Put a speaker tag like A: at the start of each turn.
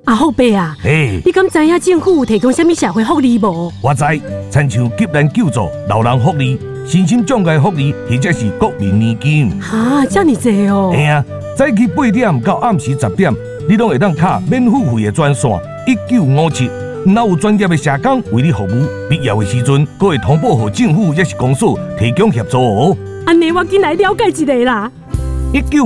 A: 啊，后辈啊，你敢知影政府有提供什么社会福利无？
B: 我知，亲像急难救助、老人福利、身心障碍福利，或者是国民年金。
A: 哈，这么多哦！
B: 嘿啊，早起8点到暗时10点，你拢会当卡免付费的专线1957，若有专业的社工为你服务，必要的时阵，阁会通报给政府也是公所提供协助哦。
A: 安尼我进来了解一下啦。
B: 1957